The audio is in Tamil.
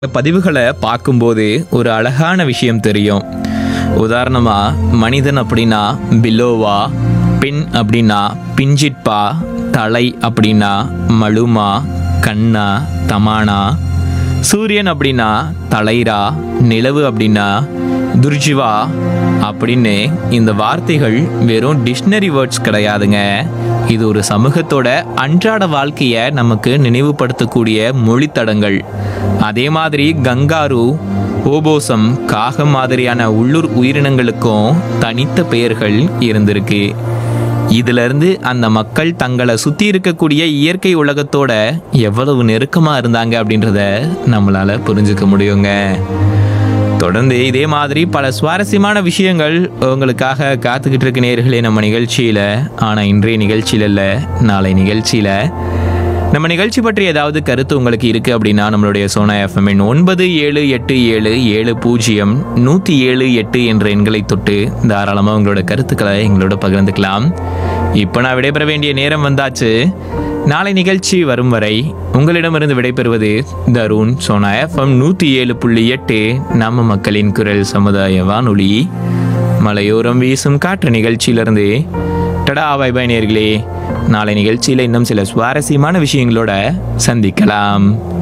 பதிவுகளை பார்க்கும்போது ஒரு அழகான விஷயம் தெரியும். உதாரணமா, மனிதன் அப்படின்னா பிலோவா, பெண் அப்படின்னா பிஞ்சிட்பா, தலை அப்படின்னா மழுமா, கண்ணா, தமானா, சூரியன் அப்படின்னா தலைரா, நிலவு அப்படின்னா துர்ஜிவா அப்படின்னு இந்த வார்த்தைகள் வெறும் டிக்ஷனரி வேர்ட்ஸ் கிடையாதுங்க. இது ஒரு சமூகத்தோட அன்றாட வாழ்க்கையை நமக்கு நினைவுபடுத்தக்கூடிய மொழித்தடங்கள். அதே மாதிரி கங்காரு, ஓபோசம், காகம் மாதிரியான உள்ளூர் உயிரினங்களுக்கும் தனித்த பெயர்கள் இருந்திருக்கு. இதிலிருந்து அந்த மக்கள் தங்களை சுற்றி இருக்கக்கூடிய இயற்கை உலகத்தோட எவ்வளவு நெருக்கமாக இருந்தாங்க அப்படின்றத நம்மளால புரிஞ்சுக்க முடியுங்க. தொடர்ந்து இதே மாதிரி பல சுவாரஸ்யமான விஷயங்கள் உங்களுக்காக காத்துக்கிட்டு இருக்க நேயர்களே நம்ம நிகழ்ச்சியில். ஆனால் இன்றைய நிகழ்ச்சியில் இல்லை, நாளை நிகழ்ச்சியில். நம்ம நிகழ்ச்சி பற்றி ஏதாவது கருத்து உங்களுக்கு இருக்குது அப்படின்னா நம்மளுடைய சோனா எஃப்எம்மின் 9787700178 என்ற எண்களை தொட்டு தாராளமாக உங்களோட கருத்துக்களை எங்களோட பகிர்ந்துக்கலாம். இப்போ நான் விடைபெற வேண்டிய நேரம் வந்தாச்சு. நாளை நிகழ்ச்சி வரும் வரை உங்களிடமிருந்து விடைபெறுவது தருண். சோனா எஃப்எம் 107.8 நம்ம மக்களின் குரல் சமுதாய வானொலி. மலையோரம் வீசும் காற்று நிகழ்ச்சியிலிருந்து டடா பாய் பாய் நேயர்களே. நாளை நிகழ்ச்சியில் இன்னும் சில சுவாரஸ்யமான விஷயங்களோட சந்திக்கலாம்.